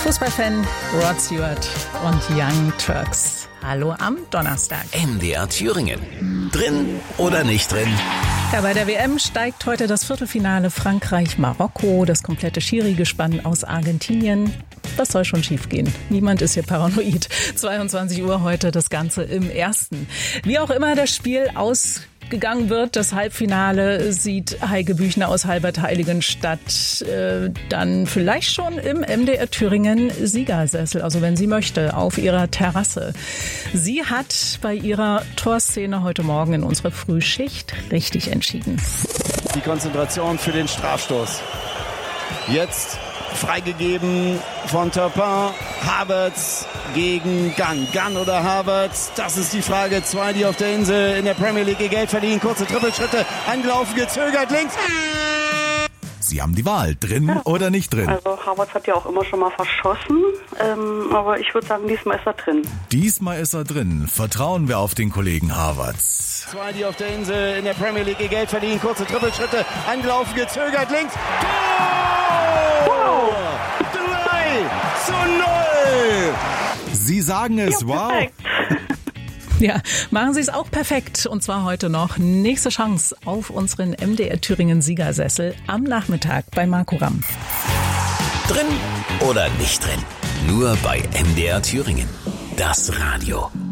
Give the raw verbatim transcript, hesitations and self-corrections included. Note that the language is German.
Fußballfan Rod Stewart und Young Turks. Hallo am Donnerstag. M D R Thüringen. Drin oder nicht drin? Ja, bei der W M steigt heute das Viertelfinale Frankreich-Marokko, das komplette Schiri-Gespann aus Argentinien. Was soll schon schiefgehen? Niemand ist hier paranoid. zweiundzwanzig Uhr heute das Ganze im Ersten. Wie auch immer das Spiel ausgegangen wird, das Halbfinale sieht Heike Büchner aus Halbertheiligenstadt äh, dann vielleicht schon im M D R Thüringen Siegersessel, also wenn sie möchte, auf ihrer Terrasse. Sie hat bei ihrer Torszene heute Morgen in unserer Frühschicht richtig entschieden. Die Konzentration für den Strafstoß. Jetzt freigegeben von Turpin. Havertz gegen Gunn. Gunn oder Havertz? Das ist die Frage. Zwei, die auf der Insel in der Premier League ihr Geld verdienen. Kurze Trippelschritte. Angelaufen, gezögert, links. Sie haben die Wahl, drin ja. oder nicht drin? Also Havertz hat ja auch immer schon mal verschossen, ähm, aber ich würde sagen, diesmal ist er drin. Diesmal ist er drin. Vertrauen wir auf den Kollegen Havertz. Zwei, die auf der Insel in der Premier League ihr Geld verdienen. Kurze Trippelschritte. Angelaufen, gezögert, links. Tor! Wow! drei zu null! Sie sagen es, ja, wow! Ja, machen Sie es auch perfekt. Und zwar heute noch nächste Chance auf unseren M D R Thüringen Siegersessel am Nachmittag bei Marco Ramm. Drin oder nicht drin? Nur bei M D R Thüringen. Das Radio.